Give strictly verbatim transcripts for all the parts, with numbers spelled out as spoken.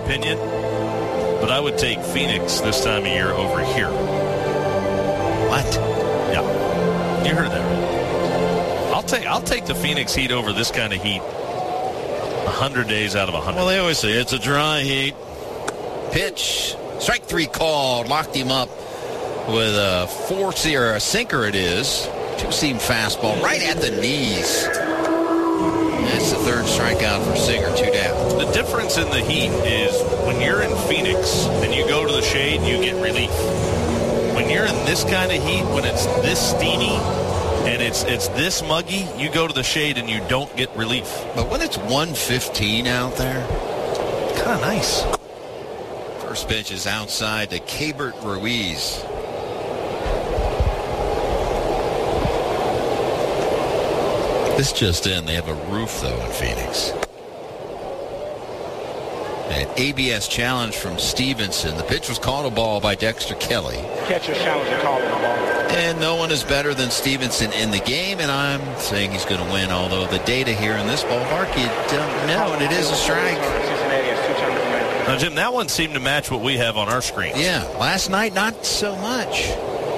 opinion, but I would take Phoenix this time of year over here. What? Yeah. You heard that right. I'll take, I'll take the Phoenix Heat over this kind of heat one hundred days out of one hundred. Well, they always say it's a dry heat. Pitch. Strike three called. Locked him up with a four-seam or a sinker it is. Two-seam fastball right at the knees. That's the third strikeout for Singer, two down. The difference in the heat is when you're in Phoenix and you go to the shade, you get relief. When you're in this kind of heat, when it's this steamy and it's it's this muggy, you go to the shade and you don't get relief. But when it's one fifteen out there, kind of nice. First pitch is outside to Keibert Ruiz. This just in, they have a roof, though, in Phoenix. An A B S challenge from Stevenson. The pitch was called a ball by Dexter Kelly. Catcher's challenge and called a ball. And no one is better than Stevenson in the game, and I'm saying he's going to win, although the data here in this ballpark, you don't know, and it is a strike. Now, Jim, that one seemed to match what we have on our screen. Yeah, last night, not so much.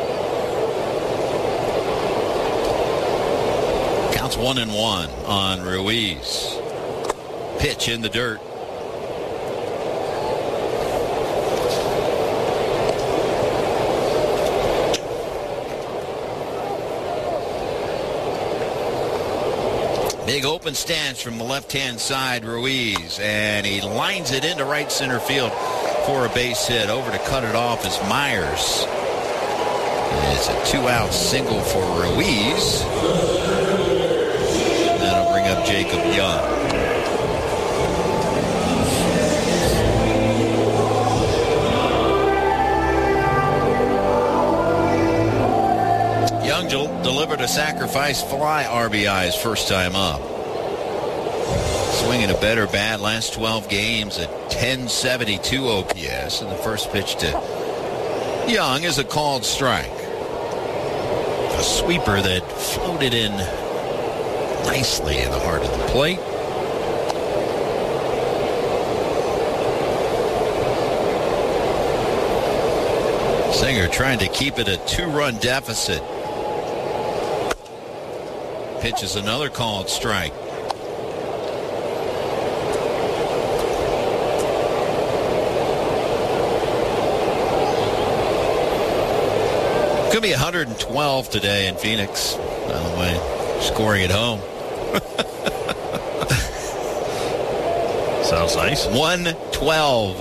Counts one and one on Ruiz. Pitch in the dirt. Big open stance from the left-hand side, Ruiz, and he lines it into right center field for a base hit. Over to cut it off is Myers. And it's a two-out single for Ruiz. That'll bring up Jacob Young. Young delivered a sacrifice fly R B I his first time up. Swinging a better bat last twelve games at ten seventy-two O P S. And the first pitch to Young is a called strike. A sweeper that floated in nicely in the heart of the plate. Singer trying to keep it a two-run deficit. Pitches another called strike. Could be one hundred twelve today in Phoenix, by the way. Scoring at home. Sounds nice. one twelve.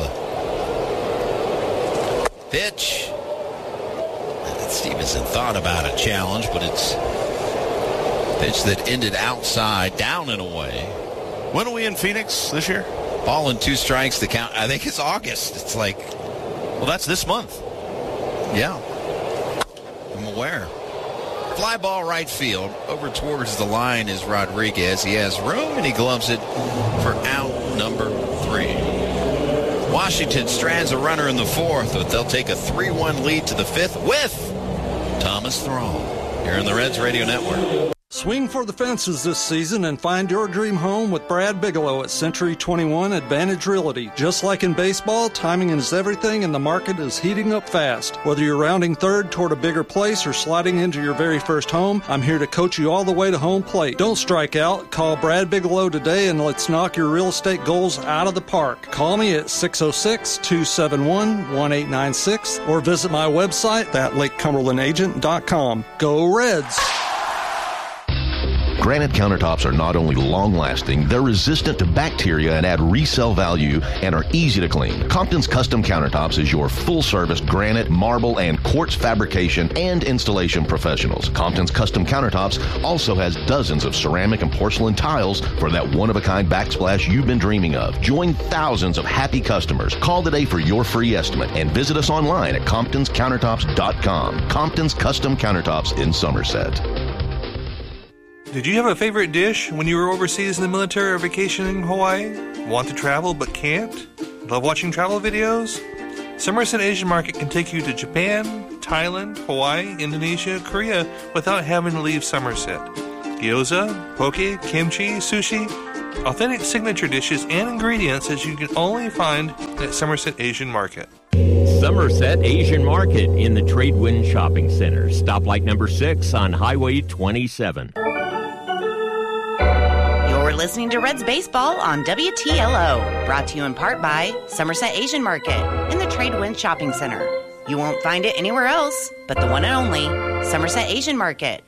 Pitch. Stevenson thought about a challenge, but it's a pitch that ended outside, down and away. When are we in Phoenix this year? Ball and two strikes to count. I think it's August. It's like, well, that's this month. Yeah. I'm aware. Fly ball right field. Over towards the line is Rodriguez. He has room, and he gloves it for out number three. Washington strands a runner in the fourth, but they'll take a three one lead to the fifth with Thomas Thrall here in the Reds Radio Network. Swing for the fences this season and find your dream home with Brad Bigelow at Century twenty-one Advantage Realty. Just like in baseball, timing is everything and the market is heating up fast. Whether you're rounding third toward a bigger place or sliding into your very first home, I'm here to coach you all the way to home plate. Don't strike out. Call Brad Bigelow today and let's knock your real estate goals out of the park. Call me at six oh six, two seven one, one eight nine six or visit my website at lake cumberland agent dot com. Go Reds! Granite countertops are not only long-lasting, they're resistant to bacteria and add resale value and are easy to clean. Compton's Custom Countertops is your full-service granite, marble, and quartz fabrication and installation professionals. Compton's Custom Countertops also has dozens of ceramic and porcelain tiles for that one-of-a-kind backsplash you've been dreaming of. Join thousands of happy customers. Call today for your free estimate and visit us online at comptons countertops dot com. Compton's Custom Countertops in Somerset. Did you have a favorite dish when you were overseas in the military or vacationing in Hawaii? Want to travel but can't? Love watching travel videos? Somerset Asian Market can take you to Japan, Thailand, Hawaii, Indonesia, Korea without having to leave Somerset. Gyoza, poke, kimchi, sushi, Authentic signature dishes and ingredients that you can only find at Somerset Asian Market. Somerset Asian Market in the Tradewind Shopping Center. Stoplight number six on Highway twenty-seven. You're listening to Reds Baseball on W T L O. Brought to you in part by Somerset Asian Market in the Tradewind Shopping Center. You won't find it anywhere else but the one and only Somerset Asian Market.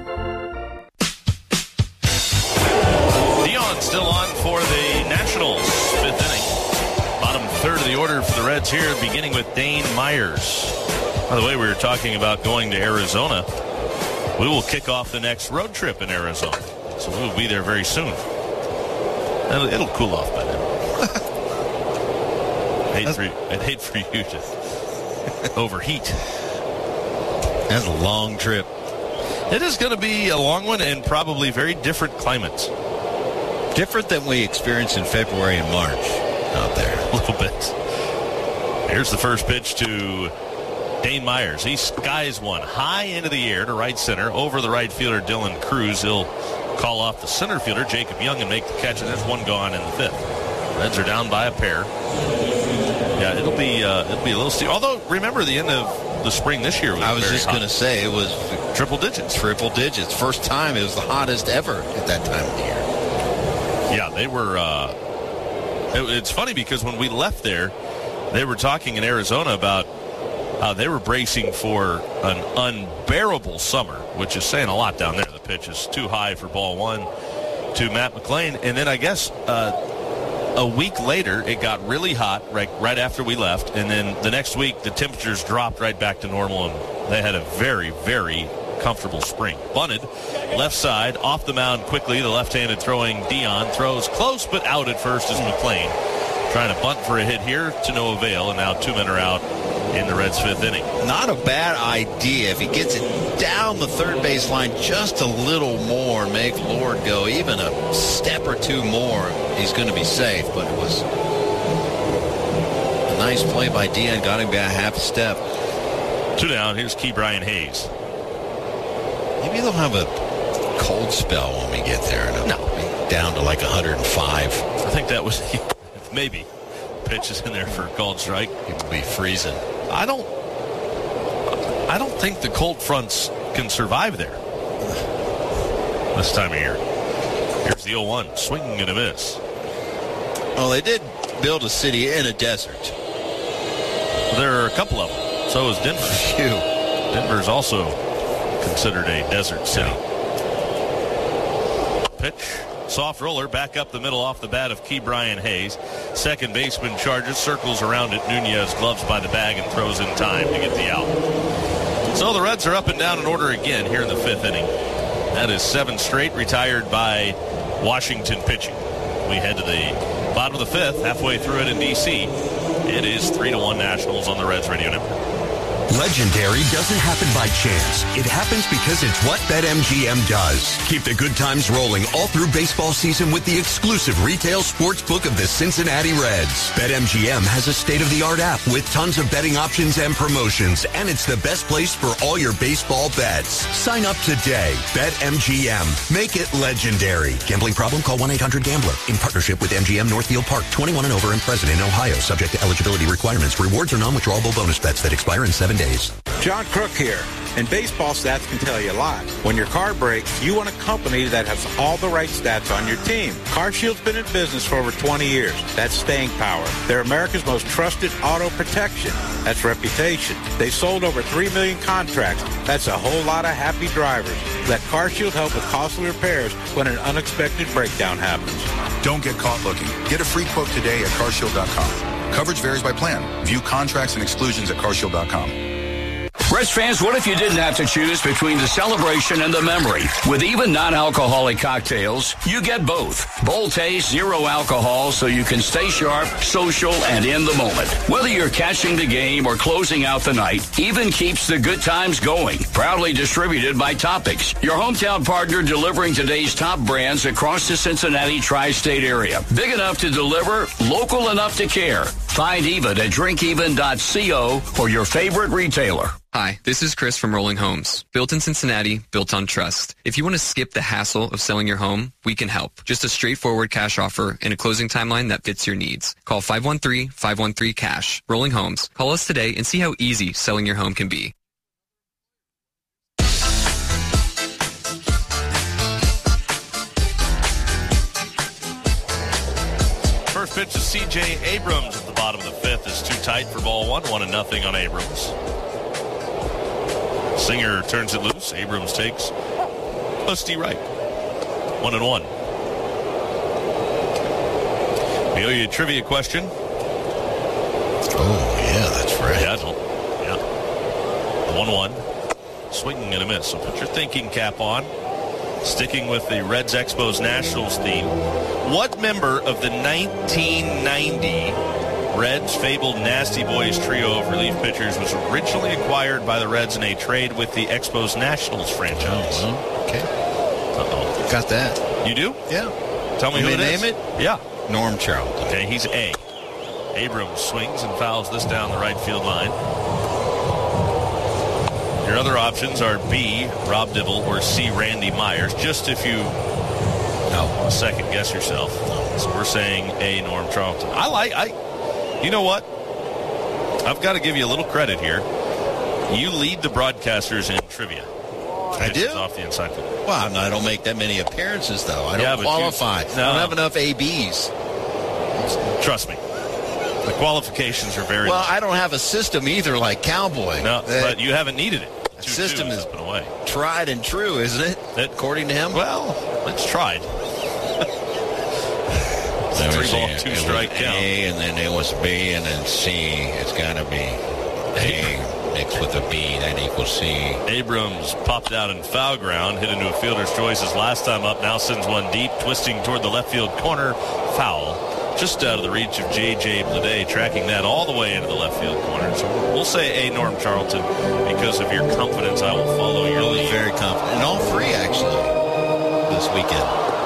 Dion still on for the Nationals. Fifth inning. Bottom third of the order for the Reds here, beginning with Dane Myers. By the way, we were talking about going to Arizona. We will kick off the next road trip in Arizona. So we will be there very soon. It'll, it'll cool off by then. I'd hate for you, I'd hate for you to overheat. That's a long trip. It is going to be a long one and probably very different climates. Different than we experienced in February and March out there. A little bit. Here's the first pitch to Dane Myers. He skies one high into the air to right center over the right fielder Dylan Cruz. He'll call off the center fielder Jacob Young and make the catch, and there's one gone in the fifth. Reds are down by a pair. Yeah, it'll be uh, it'll be a little steep. Although remember the end of the spring this year was I was very just hot. going to say it was triple digits. Triple digits. First time it was the hottest ever at that time of the year. Yeah, they were. Uh, it, it's funny because when we left there, they were talking in Arizona about how they were bracing for an unbearable summer, which is saying a lot down there. The pitch is too high for ball one to Matt McLain. And then I guess uh, a week later, it got really hot right, right after we left. And then the next week, the temperatures dropped right back to normal, and they had a very, very comfortable spring. Bunted, left side, off the mound quickly. The left-handed throwing Dion throws close, but out at first is McLain. Trying to bunt for a hit here to no avail, and now two men are out in the Reds' fifth inning. Not a bad idea if he gets it down the third base line just a little more, make Lord go even a step or two more. He's going to be safe, but it was a nice play by Dion, got him back half a step. Two down. Here's Key Brian Hayes. Maybe they'll have a cold spell when we get there. No, down to like one hundred five. I think that was maybe pitches in there for a cold strike. It would be freezing. I don't. I don't think the cold fronts can survive there this time of year. Here's the oh one, swinging and a miss. Well, they did build a city in a desert. There are a couple of them. So is Denver. Phew. Denver's also considered a desert city. Pitch, soft roller, back up the middle off the bat of Key Brian Hayes. Second baseman charges, circles around it. Nunez gloves by the bag and throws in time to get the out. So the Reds are up and down in order again here in the fifth inning. That is seven straight retired by Washington pitching. We head to the bottom of the fifth, halfway through it in D C. It is three to one Nationals on the Reds Radio Network. Legendary doesn't happen by chance. It happens because it's what BetMGM does. Keep the good times rolling all through baseball season with the exclusive retail sports book of the Cincinnati Reds. BetMGM has a state-of-the-art app with tons of betting options and promotions, and it's the best place for all your baseball bets. Sign up today. BetMGM. Make it legendary. Gambling problem? Call one eight hundred gambler. In partnership with M G M Northfield Park. twenty-one and over and present in Ohio. Subject to eligibility requirements. Rewards are non-withdrawable bonus bets that expire in seven days. John Crook here. And baseball stats can tell you a lot. When your car breaks, you want a company that has all the right stats on your team. CarShield's been in business for over twenty years. That's staying power. They're America's most trusted auto protection. That's reputation. They've sold over three million contracts. That's a whole lot of happy drivers. Let CarShield help with costly repairs when an unexpected breakdown happens. Don't get caught looking. Get a free quote today at car shield dot com. Coverage varies by plan. View contracts and exclusions at car shield dot com. Reds fans, what if you didn't have to choose between the celebration and the memory? With even non-alcoholic cocktails, you get both. Bold taste, zero alcohol, so you can stay sharp, social, and in the moment. Whether you're catching the game or closing out the night, Even keeps the good times going. Proudly distributed by Topics, your hometown partner delivering today's top brands across the Cincinnati tri-state area. Big enough to deliver, local enough to care. Find Even at drink even dot co or your favorite retailer. Hi, this is Chris from Rolling Homes. Built in Cincinnati, built on trust. If you want to skip the hassle of selling your home, we can help. Just a straightforward cash offer and a closing timeline that fits your needs. Call five one three, five one three, cash. Rolling Homes. Call us today and see how easy selling your home can be. First pitch to C J Abrams at the bottom of the fifth is too tight for ball one. One and nothing on Abrams. Singer turns it loose. Abrams takes Lusty right. One and one. We owe you a trivia question. Oh, yeah, that's right. Yeah, yeah. one one. Swinging and a miss. So put your thinking cap on. Sticking with the Reds Expos Nationals theme. What member of the nineteen ninety Reds fabled Nasty Boys trio of relief pitchers was originally acquired by the Reds in a trade with the Expos Nationals franchise? Oh, okay. Uh-oh. Got that. You do? Yeah. Tell me you who may it is. name it? Yeah. Norm Charlton. Okay, he's A. Abrams swings and fouls this down the right field line. Your other options are B, Rob Dibble, or C, Randy Myers. Just if you no second guess yourself. So we're saying A, Norm Charlton. I like, I, you know what? I've got to give you a little credit here. You lead the broadcasters in trivia. I do? Off the inside field. Well, I don't make that many appearances, though. I don't Yeah, but qualify. you- I no. don't have enough A Bs. Trust me. The qualifications are very Well, I don't have a system either like Cowboy. No, That- but you haven't needed it. The Two, system two is up and away. tried and true, isn't it? That, According to him? Well, it's tried. There Three was ball, a- two it was strike count. A, and then it was B, and then C. It's got to be A mixed with a B. That equals C. Abrams popped out in foul ground, hit into a fielder's choice his last time up, now sends one deep, twisting toward the left field corner. Foul. Just out of the reach of J J Bleday, tracking that all the way into the left field corner. So we'll say A, Norm Charlton. Because of your confidence, I will follow your lead. Very confident. And all three, actually, this weekend.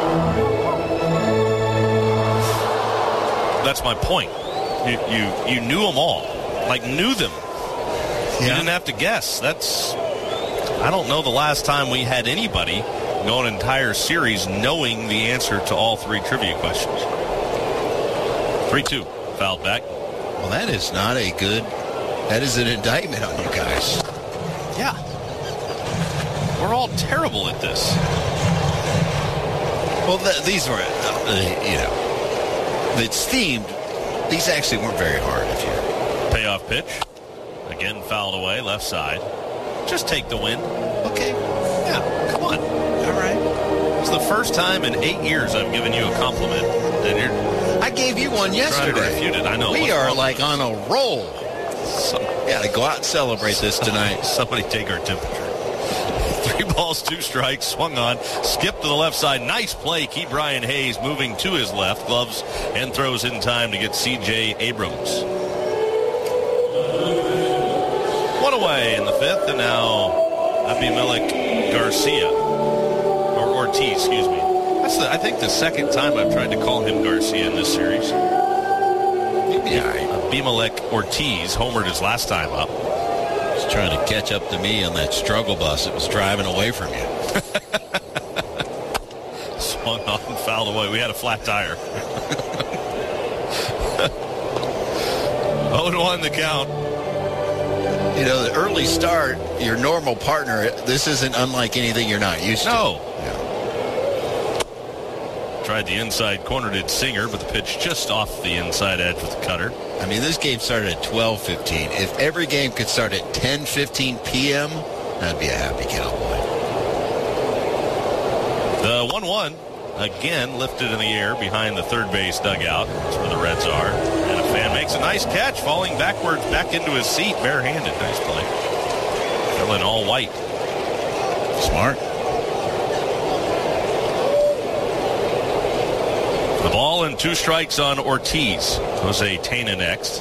That's my point. You, you, you knew them all. Like, knew them. You didn't have to guess. That's, I don't know the last time we had anybody go an entire series knowing the answer to all three trivia questions. three two. Fouled back. Well, that is not a good, that is an indictment on you guys. Yeah. We're all terrible at this. Well, th- these were, uh, you know, it's themed. These actually weren't very hard if you. Payoff pitch. Again, fouled away, left side. Just take the win. Okay. Yeah, come on. All right. It's the first time in eight years I've given you a compliment. And you're I gave you one trying to yesterday. refute it. I know. We What's are wrong? like on a roll. Some, Yeah, to go out and celebrate this tonight. somebody take our temperature. Three balls, two strikes, swung on, skipped to the left side. Nice play. Keep Brian Hayes moving to his left. Gloves and throws in time to get C J Abrams. One away in the fifth, and now Abimelec Garcia. Or Ortiz, excuse me. That's the, I think the second time I've tried to call him Garcia in this series. Yeah, Abimelec Ortiz homered his last time up. he's trying to catch up to me on that struggle bus that was driving away from you. Swung on and fouled away. We had a flat tire. oh and one the count. You know, the early start, your normal partner, this isn't unlike anything you're not used to. No. Tried the inside corner, did Singer, but the pitch just off the inside edge with the cutter. I mean, this game started at twelve fifteen. If every game could start at ten fifteen p.m., that'd be a happy Cowboy. The one one, again, lifted in the air behind the third base dugout. That's where the Reds are. And a fan makes a nice catch, falling backwards back into his seat, barehanded. Nice play. Fell in all white. Smart. The ball and two strikes on Ortiz. Jose Tena next.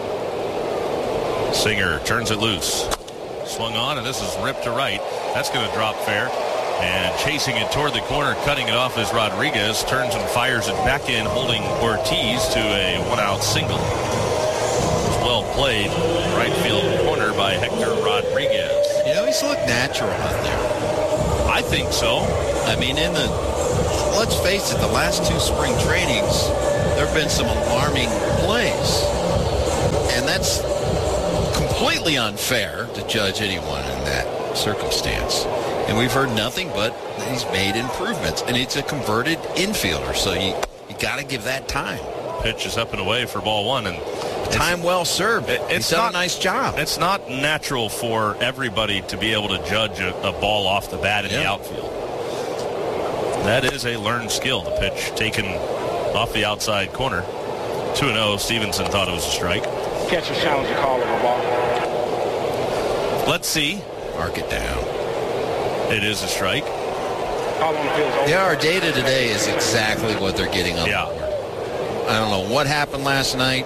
Singer turns it loose. Swung on, and this is ripped to right. That's going to drop fair. And chasing it toward the corner, cutting it off is Rodriguez. Turns and fires it back in, holding Ortiz to a one-out single. It was well played. Right field corner by by Hector Rodriguez. You know, he's looked natural out there. I think so. I mean, in the, let's face it, the last two spring trainings, there have been some alarming plays. And that's completely unfair to judge anyone in that circumstance. And we've heard nothing but he's made improvements. And it's a converted infielder, so you, you got to give that time. Pitch is up and away for ball one. And time well served. It, it's he's done not, a nice job. It's not natural for everybody to be able to judge a, a ball off the bat in yeah. the outfield. That is a learned skill. The pitch taken off the outside corner. two and oh. Stevenson thought it was a strike. Catcher challenge the call of a ball. Let's see. Mark it down. It is a strike. Call on the field is over. Yeah, our data today is exactly what they're getting on yeah. the board. I don't know what happened last night,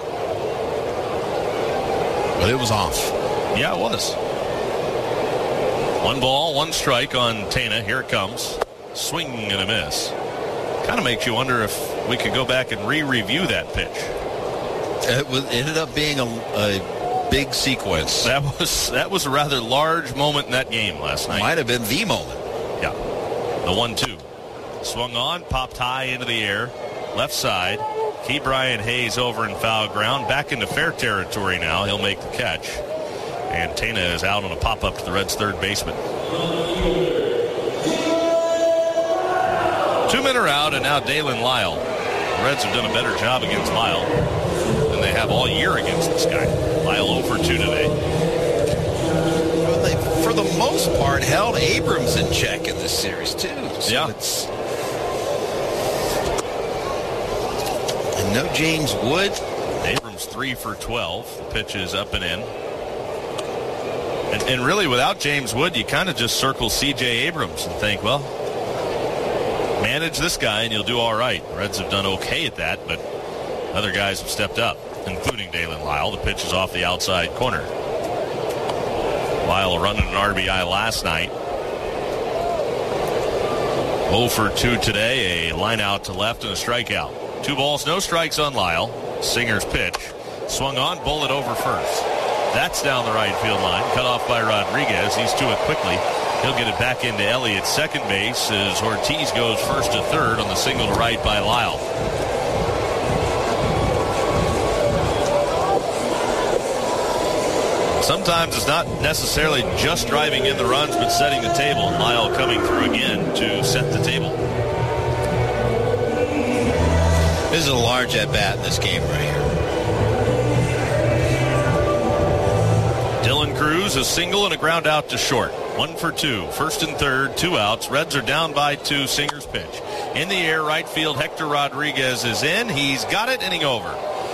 but it was off. Yeah, it was. One ball, one strike on Tena. Here it comes. Swing and a miss. Kind of makes you wonder if we could go back and re-review that pitch. It was, ended up being a, a big sequence. That was that was a rather large moment in that game last night. Might have been the moment. Yeah. The one two. Swung on, popped high into the air. Left side. Key Brian Hayes over in foul ground. Back into fair territory now. He'll make the catch. And Tena is out on a pop-up to the Reds' third baseman. Two men are out, and now Dalen Lyle. The Reds have done a better job against Lyle than they have all year against this guy. Lyle oh for two today. Well, they, for the most part, held Abrams in check in this series, too. So yeah. It's, and no James Wood. Abrams three for twelve. The pitch is up and in. And, and really, without James Wood, you kind of just circle C J Abrams and think, well, manage this guy and you'll do all right. The Reds have done okay at that, but other guys have stepped up, including Dalen Lyle. The pitch is off the outside corner. Lyle running an R B I last night. oh for two today, a line out to left and a strikeout. Two balls, no strikes on Lyle. Singer's pitch. Swung on, bullet over first. That's down the right field line. Cut off by Rodriguez. He's to it quickly. He'll get it back into Elliott's second base as Ortiz goes first to third on the single to right by Lyle. Sometimes it's not necessarily just driving in the runs, but setting the table. And Lyle coming through again to set the table. This is a large at-bat in this game right here. Dylan Cruz, a single and a ground out to short. One for two. First and third, two outs. Reds are down by two. Singer's pitch. In the air, right field, Hector Rodriguez is in. He's got it, inning over.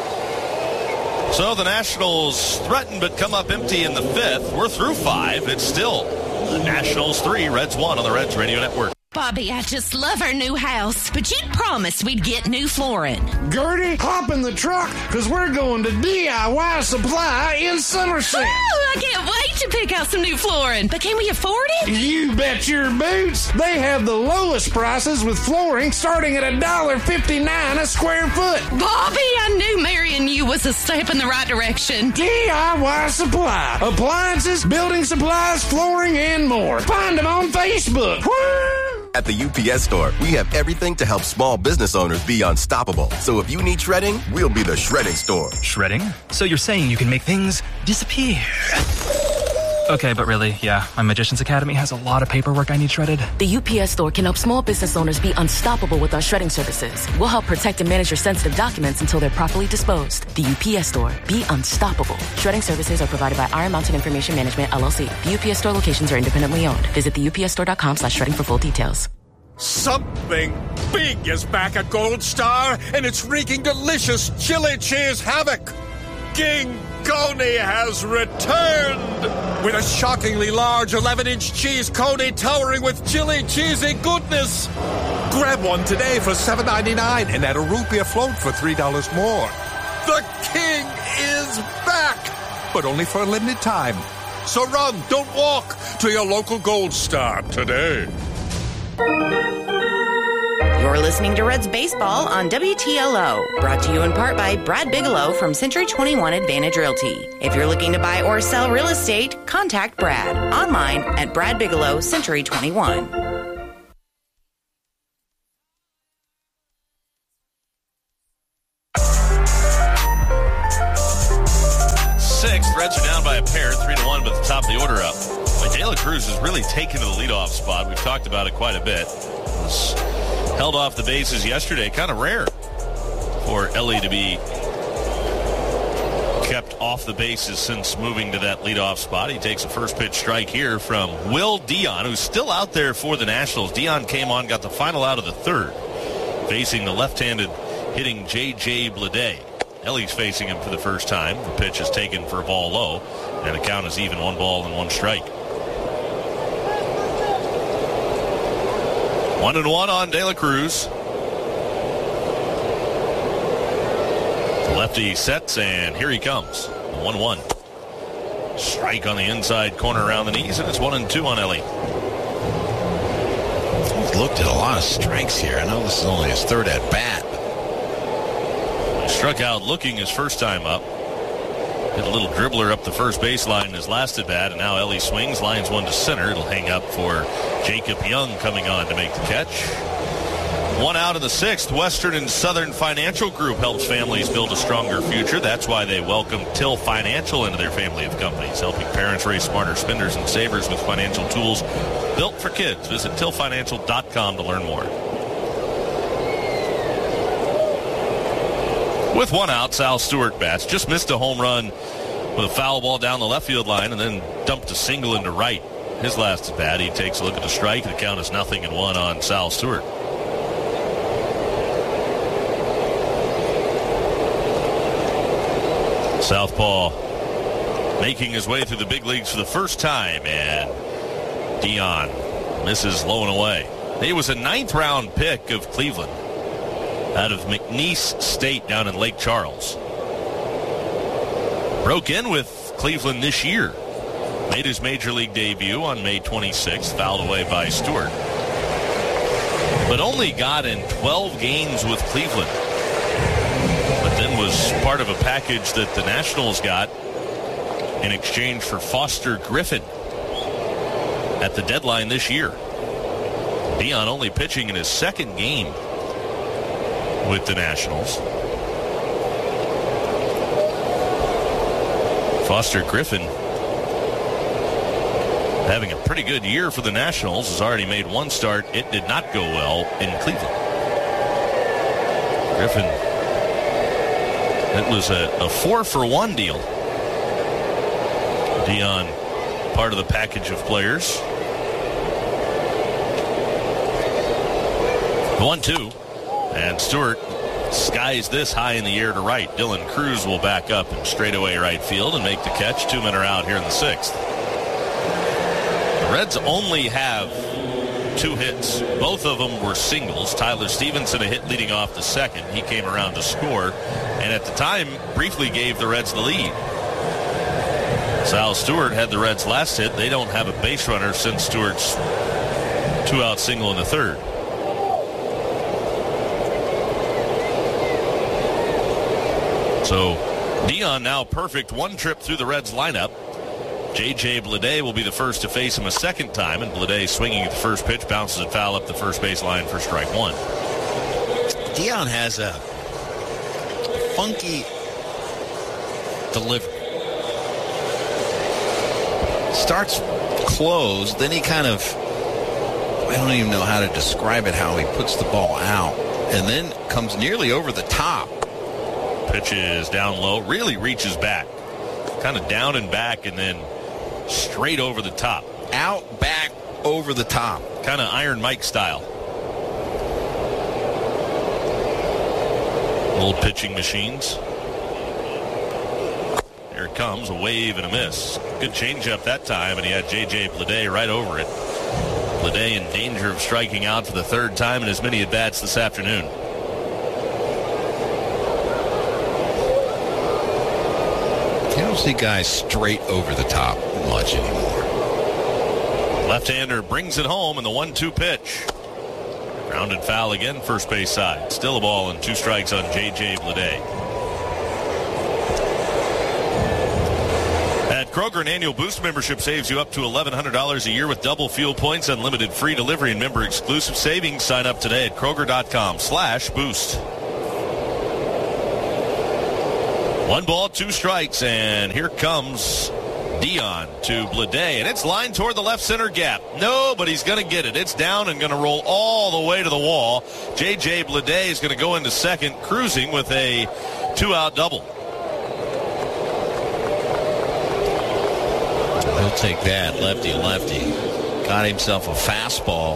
So the Nationals threaten but come up empty in the fifth. We're through five. It's still the Nationals three, Reds one on the Reds Radio Network. Bobby, I just love our new house, but you promised we'd get new flooring. Gertie, hop in the truck, because we're going to D I Y Supply in Somerset. Oh, I can't wait to pick out some new flooring. But can we afford it? You bet your boots. They have the lowest prices with flooring starting at one dollar fifty-nine a square foot. Bobby, I knew marrying you was a step in the right direction. D I Y Supply. Appliances, building supplies, flooring, and more. Find them on Facebook. Woo! At the U P S Store, we have everything to help small business owners be unstoppable. So if you need shredding, we'll be the shredding store. Shredding? So you're saying you can make things disappear? Okay, but really, yeah, my Magician's Academy has a lot of paperwork I need shredded. The U P S Store can help small business owners be unstoppable with our shredding services. We'll help protect and manage your sensitive documents until they're properly disposed. The U P S Store. Be unstoppable. Shredding services are provided by Iron Mountain Information Management, L L C. The U P S Store locations are independently owned. Visit the U P S store dot com slash shredding for full details. Something big is back at Gold Star, and it's wreaking delicious chili cheese havoc. King Coney has returned with a shockingly large eleven-inch cheese coney towering with chili cheesy goodness. Grab one today for seven ninety-nine and add a root beer float for three dollars more. The king is back, but only for a limited time. So run, don't walk, to your local Gold Star today. You're listening to Reds Baseball on W T L O, brought to you in part by Brad Bigelow from Century twenty-one Advantage Realty. If you're looking to buy or sell real estate, contact Brad online at Brad Bigelow Century twenty-one. Sixth, Reds are down by a pair, three to one, but the top of the order up. De La Cruz has really taken to the leadoff spot. We've talked about it quite a bit. Was held off the bases yesterday. Kind of rare for Ellie to be kept off the bases since moving to that leadoff spot. He takes a first pitch strike here from Will Dion, who's still out there for the Nationals. Dion came on, got the final out of the third, facing the left-handed hitting J J Bleday. Ellie's facing him for the first time. The pitch is taken for a ball low, and the count is even, one ball and one strike. One and one on De La Cruz. The lefty sets, and here he comes. one one. Strike on the inside corner around the knees, and it's one and two on Ellie. He's looked at a lot of strikes here. I know this is only his third at bat. He struck out looking his first time up. Hit a little dribbler up the first baseline in his last at bat, and now Ellie swings, lines one to center. It'll hang up for Jacob Young coming on to make the catch. One out in the sixth. Western and Southern Financial Group helps families build a stronger future. That's why they welcome Till Financial into their family of companies, helping parents raise smarter spenders and savers with financial tools built for kids. Visit till financial dot com to learn more. With one out, Sal Stewart bats. Just missed a home run with a foul ball down the left field line and then dumped a single into right. His last at bat, he takes a look at the strike. The count is nothing and one on Sal Stewart. Southpaw making his way through the big leagues for the first time, and Dion misses low and away. He was a ninth round pick of Cleveland out of McNeese State down in Lake Charles. Broke in with Cleveland this year. Made his major league debut on May twenty-sixth, fouled away by Stewart. But only got in twelve games with Cleveland. But then was part of a package that the Nationals got in exchange for Foster Griffin at the deadline this year. Dion only pitching in his second game with the Nationals. Foster Griffin having a pretty good year for the Nationals. Has already made one start. It did not go well in Cleveland. Griffin, it was a, a four for one deal. Dion, part of the package of players. one two. And Stewart skies this high in the air to right. Dylan Cruz will back up in straightaway right field and make the catch. Two men are out here in the sixth. The Reds only have two hits. Both of them were singles. Tyler Stevenson a hit leading off the second. He came around to score, and at the time briefly gave the Reds the lead. Sal Stewart had the Reds' last hit. They don't have a base runner since Stewart's two-out single in the third. So Dion now perfect one trip through the Reds lineup. J J Bleday will be the first to face him a second time, and Bleday swinging at the first pitch, bounces it foul up the first base line for strike one. Dion has a funky delivery. Starts close, then he kind of, I don't even know how to describe it, how he puts the ball out, and then comes nearly over the top. Pitch is down low, really reaches back. Kind of down and back and then straight over the top. Out, back, over the top. Kind of Iron Mike style. Old pitching machines. Here it comes, a wave and a miss. Good changeup that time, and he had J J Bleday right over it. Bleday in danger of striking out for the third time in as many at-bats this afternoon. You don't see guys straight over the top much anymore. Left-hander brings it home in the one two pitch. Grounded foul again, first base side. Still a ball and two strikes on J J Bleday. At Kroger, an annual Boost membership saves you up to eleven hundred dollars a year with double fuel points, unlimited free delivery, and member exclusive savings. Sign up today at Kroger.com slash boost. One ball, two strikes, and here comes Dion to Bleday, and it's lined toward the left center gap. No, but he's going to get it. It's down and going to roll all the way to the wall. J J Bleday is going to go into second, cruising with a two-out double. He'll take that, lefty-lefty. Got himself a fastball.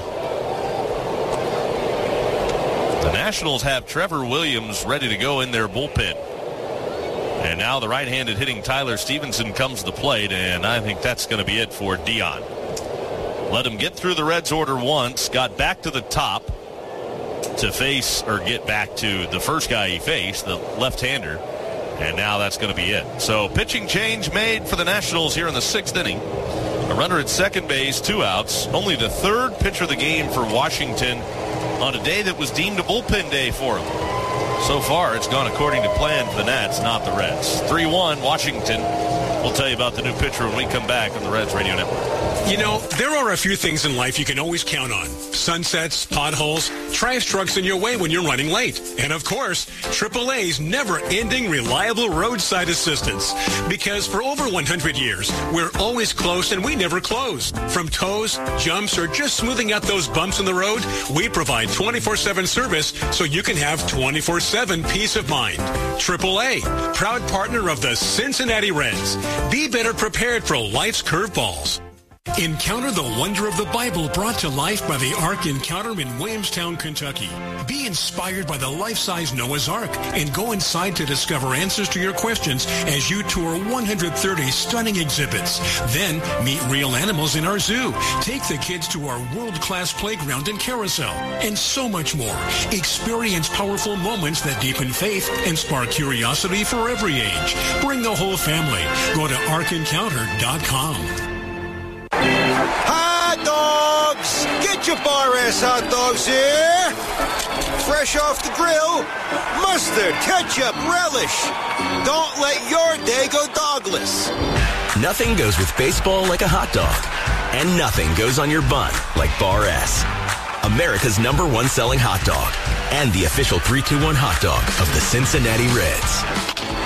The Nationals have Trevor Williams ready to go in their bullpen. And now the right-handed hitting Tyler Stevenson comes to the plate, and I think that's going to be it for Dion. Let him get through the Reds order once, got back to the top to face or get back to the first guy he faced, the left-hander, and now that's going to be it. So pitching change made for the Nationals here in the sixth inning. A runner at second base, two outs. Only the third pitcher of the game for Washington on a day that was deemed a bullpen day for him. So far, it's gone according to plan for the Nats, not the Reds. three one, Washington. We'll tell you about the new pitcher when we come back on the Reds Radio Network. You know, there are a few things in life you can always count on. Sunsets, potholes, trash trucks in your way when you're running late. And of course, triple A's never-ending reliable roadside assistance. Because for over one hundred years, we're always close and we never close. From tows, jumps, or just smoothing out those bumps in the road, we provide twenty-four seven service so you can have twenty-four seven peace of mind. triple A, proud partner of the Cincinnati Reds. Be better prepared for life's curveballs. Encounter the wonder of the Bible brought to life by the Ark Encounter in Williamstown, Kentucky. Be inspired by the life-size Noah's Ark and go inside to discover answers to your questions as you tour one hundred thirty stunning exhibits. Then meet real animals in our zoo. Take the kids to our world-class playground and carousel, and so much more. Experience powerful moments that deepen faith and spark curiosity for every age. Bring the whole family. Go to ark encounter dot com. Hot dogs! Get your Bar S hot dogs here! Fresh off the grill, mustard, ketchup, relish. Don't let your day go dogless. Nothing goes with baseball like a hot dog. And nothing goes on your bun like Bar S. America's number one selling hot dog. And the official three two one hot dog of the Cincinnati Reds.